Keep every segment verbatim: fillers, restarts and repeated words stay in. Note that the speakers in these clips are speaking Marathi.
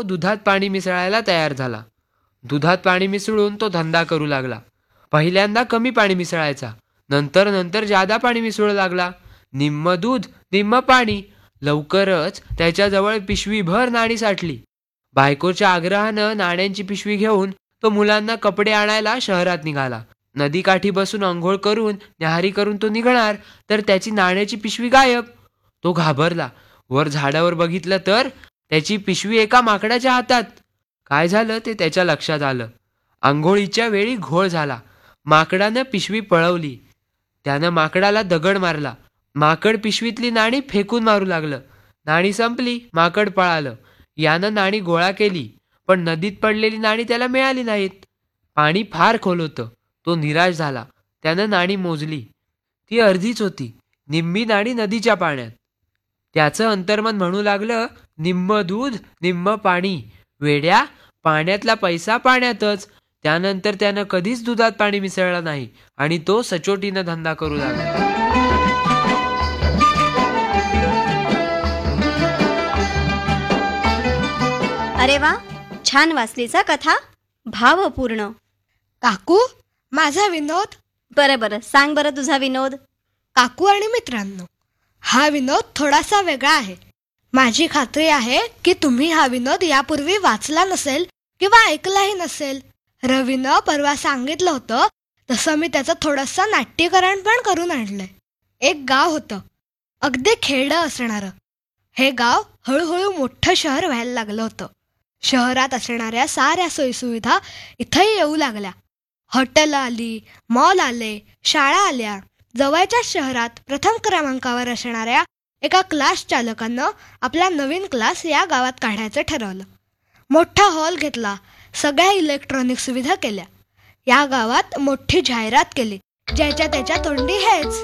तो दुधात पाणी मिसळायला तयार झाला. दुधात पाणी मिसळून तो धंदा करू लागला. पहिल्यांदा कमी पाणी मिसळायचा, नंतर नंतर जादा पाणी मिसळू लागला. निम्म दूध निम्म पाणी. लवकरच त्याच्याजवळ पिशवीभर नाणी साठली. बायकोच्या आग्रहानं नाण्यांची पिशवी घेऊन तो मुलांना कपडे आणायला शहरात निघाला. नदीकाठी बसून अंघोळ करून न्याहारी करून तो निघणार तर त्याची नाण्याची पिशवी गायब. तो घाबरला. वर झाडावर बघितलं तर त्याची पिशवी एका माकडाच्या हातात. काय झालं ते त्याच्या लक्षात आलं. आंघोळीच्या वेळी घोळ झाला. माकडानं पिशवी पळवली. त्यानं माकडाला दगड मारला. माकड पिशवीतली नाणी फेकून मारू लागलं. नाणी संपली. माकड पळालं. यानं नाणी गोळा केली, पण नदीत पडलेली नाणी त्याला मिळाली नाहीत. पाणी फार खोल होतं. तो निराश झाला. त्यानं नाणी मोजली. ती अर्धीच होती. निम्मी नाणी नदीच्या पाण्यात. त्याचं अंतर्मन म्हणू लागलं, निम्म दूध निम्म पाणी. वेड्या, पाण्यातला पैसा पाण्यातच. त्यानंतर त्यानं कधीच दुधात पाणी मिसळलं नाही आणि तो सचोटीनं धंदा करू लागला. अरे वा, छान वाचलीचा कथा, भावपूर्ण. काकू, माझा विनोद. बरं बरं, सांग बरं तुझा विनोद. काकू आणि मित्रांनो, हा विनोद थोडासा वेगळा आहे. माझी खात्री आहे की तुम्ही हा विनोद यापूर्वी वाचला नसेल किंवा ऐकलाही नसेल. रवीनं परवा सांगितलं होतं तसं मी त्याचं थोडंसं नाट्यीकरण पण करून आणलंय. एक गाव होतं, अगदी खेडं असणारं. हे गाव हळूहळू मोठं शहर व्हायला लागलं होतं. शहरात असणाऱ्या साऱ्या सोयीसुविधा इथंही येऊ लागल्या. हॉटेल आली, मॉल आले, शाळा आल्या. जवळच्या शहरात प्रथम क्रमांकावर असणाऱ्या एका क्लास चालकानं आपला नवीन क्लास या गावात काढायचं ठरवलं. मोठा हॉल घेतला. सगळ्या इलेक्ट्रॉनिक सुविधा केल्या. या गावात मोठी जाहिरात केली. ज्याच्या त्याच्या तोंडी हेच,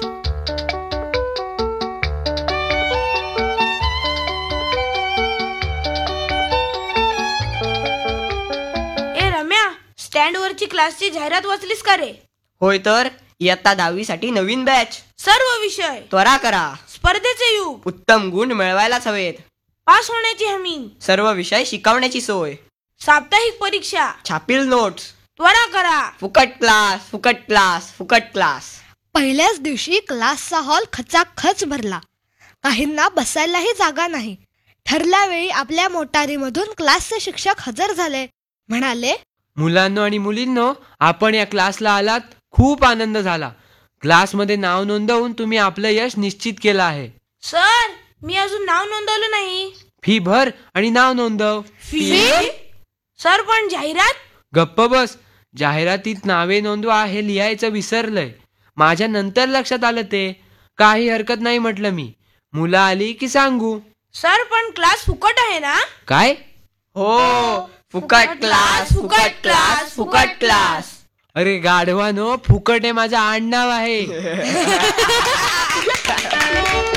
स्टँड वरची क्लासची जाहिरात वाचलीस का रे? होय तर. इयत्ता दहावी साठी नवीन बॅच. सर्व विषय त्वरा करा. स्पर्धेचे युग. उत्तम गुण मिळवायलाच हवेत. पास होण्याची हमी. सर्व विषय शिकवण्याची सोय. साप्ताहिक परीक्षा. छापील नोट्स. त्वरा करा. फुकट क्लास, फुकट क्लास, फुकट क्लास. पहिल्याच दिवशी क्लासचा हॉल खचाखच भरला. काहींना बसायलाही जागा नाही. ठरल्या वेळी आपल्या मोटारीमधून क्लासचे शिक्षक हजर झाले. म्हणाले, मुलांनो आणि मुलींनो, आपण या क्लासला आलात, खूप आनंद झाला. क्लासमध्ये नाव नोंदवून तुम्ही आपलं यश निश्चित केलं आहे. सर, मी अजून नाव नोंदवलं नाही. फी भर आणि नाव नोंदव. फी? सर, पण जाहिरात? गप्प बस. जाहिरातीत नावे नोंदवा हे लिहायचं विसरलंय. माझ्या नंतर लक्षात आलं ते. काही हरकत नाही म्हटलं मी. मुलं आली की सांगू. सर, पण क्लास फुकट आहे ना? काय? हो, फुकट क्लास, फुकट क्लास, फुकट क्लास. अरे गाढवानो, फुकट हे माझं आडनाव आहे.